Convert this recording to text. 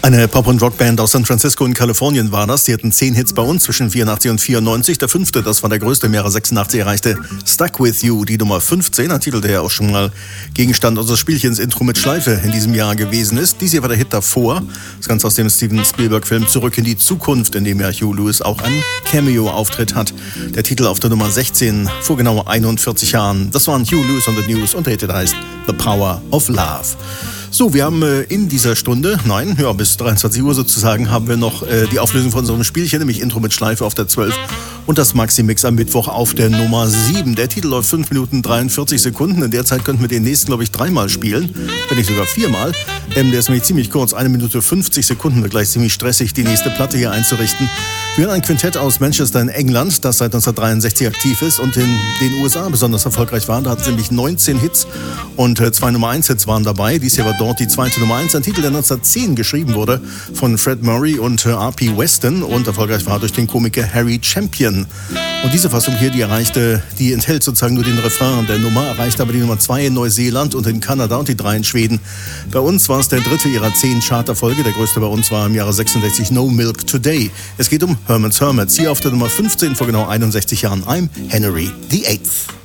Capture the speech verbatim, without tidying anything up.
Eine Pop- und Rockband aus San Francisco in Kalifornien war das. Die hatten zehn Hits bei uns zwischen vierundachtzig und vierundneunzig. Der fünfte, das war der größte im Jahre sechsundachtzig, erreichte Stuck With You, die Nummer fünfzehn. Ein Titel, der ja auch schon mal Gegenstand unseres Spielchens Intro mit Schleife in diesem Jahr gewesen ist. Dies hier war der Hit davor. Das Ganze aus dem Steven Spielberg-Film Zurück in die Zukunft, in dem ja Huey Lewis auch einen Cameo-Auftritt hat. Der Titel auf der Nummer sechzehn vor genau einundvierzig Jahren. Das waren Huey Lewis on the News und der Hit heißt The Power of Love. So, wir haben äh, in dieser Stunde, nein, ja, bis dreiundzwanzig Uhr sozusagen, haben wir noch äh, die Auflösung von unserem Spielchen, nämlich Intro mit Schleife auf der zwölf und das Maxi-Mix am Mittwoch auf der Nummer sieben. Der Titel läuft fünf Minuten dreiundvierzig Sekunden. In der Zeit könnten wir den nächsten, glaube ich, dreimal spielen, wenn nicht sogar viermal. Ähm, der ist nämlich ziemlich kurz, eine Minute fünfzig Sekunden, wird gleich ziemlich stressig, die nächste Platte hier einzurichten. Wir haben ein Quintett aus Manchester in England, das seit neunzehnhundertdreiundsechzig aktiv ist und in den U S A besonders erfolgreich war. Da hat es nämlich neunzehn Hits und äh, zwei Nummer eins Hits waren dabei. Dies hier war dort die zweite Nummer eins, ein Titel, der neunzehnhundertzehn geschrieben wurde von Fred Murray und äh, R P Weston und erfolgreich war durch den Komiker Harry Champion. Und diese Fassung hier, die erreichte, die enthält sozusagen nur den Refrain der Nummer, erreichte aber die Nummer zwei in Neuseeland und in Kanada und die drei in Schweden. Bei uns war es der dritte ihrer zehn Charterfolge. Der größte bei uns war im Jahre sechsundsechzig No Milk Today. Es geht um Herman's Hermits. Hier auf der Nummer fünfzehn vor genau einundsechzig Jahren. I'm Henry the Eighth.